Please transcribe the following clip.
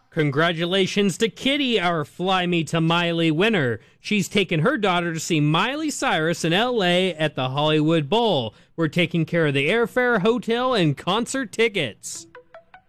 Congratulations to Kitty, our Fly Me to Miley winner. She's taken her daughter to see Miley Cyrus in L.A. at the Hollywood Bowl. We're taking care of the airfare, hotel, and concert tickets.